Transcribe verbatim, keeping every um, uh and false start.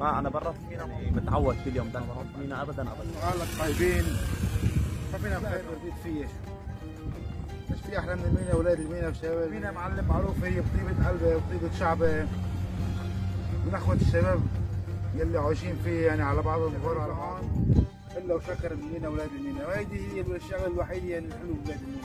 ما انا برا في مينا متعود كل يوم ضل بروح مينا ابدا ابدا. اهلك طيبين، ما فينا خير برديت فيه. مش في احلى من المينا، اولاد المينا وشباب المينا معلم معروف هي بطيبه قلبه وطيبه شعبه من اخوه الشباب يلي عايشين فيه، يعني على بعضهم غور على بعض الا وشكر المينا اولاد المينا، وهيدي هي الشغله الوحيده اللي حلو بولاد المينا.